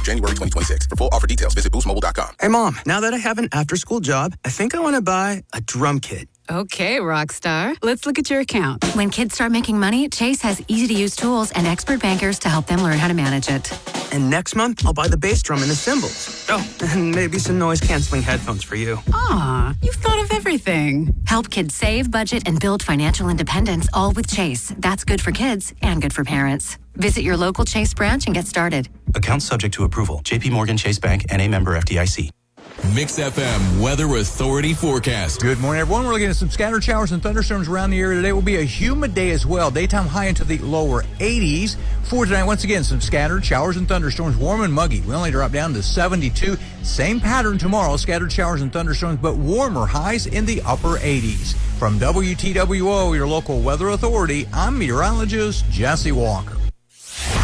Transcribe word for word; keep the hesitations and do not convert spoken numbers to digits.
January twenty twenty-six. For full offer details, visit boost mobile dot com. Hey, Mom, now that I have an after-school job, I think I want to buy a drum kit. Okay, rock star. Let's look at your account. When kids start making money, Chase has easy-to-use tools and expert bankers to help them learn how to manage it. And next month, I'll buy the bass drum and the cymbals. Oh, and maybe some noise-canceling headphones for you. Aw, you've thought of everything. Help kids save, budget, and build financial independence, all with Chase. That's good for kids and good for parents. Visit your local Chase branch and get started. Account subject to approval. J P Morgan Chase Bank, N A member F D I C. Mix F M Weather Authority forecast. Good morning, everyone. We're looking at some scattered showers and thunderstorms around the area today. It will be a humid day as well. Daytime high into the lower eighties. For tonight, once again, some scattered showers and thunderstorms, warm and muggy. We only drop down to seventy-two. Same pattern tomorrow, scattered showers and thunderstorms, but warmer highs in the upper eighties. From W T W O, your local weather authority, I'm meteorologist Jesse Walker.